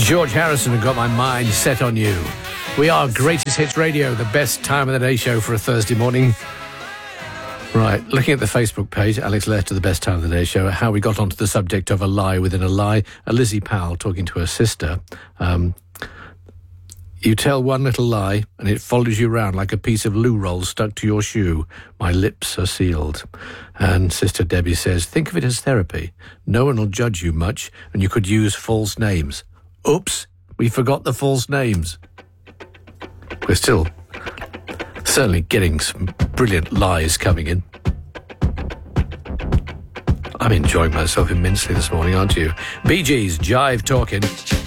George Harrison had got my mind set on you. We are Greatest Hits Radio, the best time of the day show for a Thursday morning. Right, looking at the Facebook page, Alex Lester, the best time of the day show, how we got onto the subject of a lie within a lie. Lizzie Powell talking to her sister. You tell one little lie and it follows you around like a piece of loo roll stuck to your shoe. My lips are sealed. And Sister Debbie says, think of it as therapy. No one will judge you much and you could use false names. Oops, we forgot the false names. We're still certainly getting some brilliant lies coming in. I'm enjoying myself immensely this morning, aren't you? Bee Gees, Jive Talking.